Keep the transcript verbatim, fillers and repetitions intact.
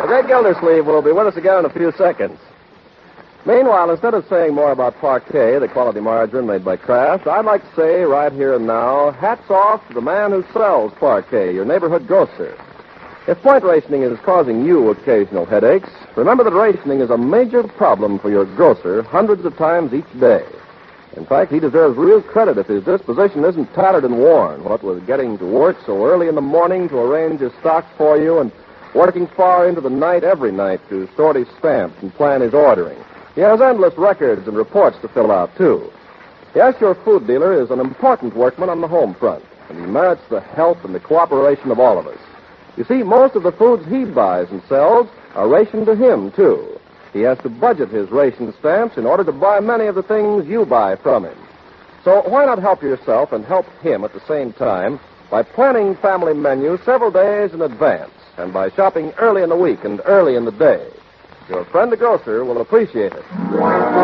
The great Gildersleeve will be with us again in a few seconds. Meanwhile, instead of saying more about Parquet, the quality margarine made by Kraft, I'd like to say right here and now, hats off to the man who sells Parquet, your neighborhood grocer. If point rationing is causing you occasional headaches, remember that rationing is a major problem for your grocer hundreds of times each day. In fact, he deserves real credit if his disposition isn't tattered and worn, what with getting to work so early in the morning to arrange his stock for you and working far into the night every night to sort his stamps and plan his ordering. He has endless records and reports to fill out, too. Yes, your food dealer is an important workman on the home front, and he merits the help and the cooperation of all of us. You see, most of the foods he buys and sells are rationed to him, too. He has to budget his ration stamps in order to buy many of the things you buy from him. So why not help yourself and help him at the same time by planning family menus several days in advance and by shopping early in the week and early in the day? Your friend the grocer will appreciate it.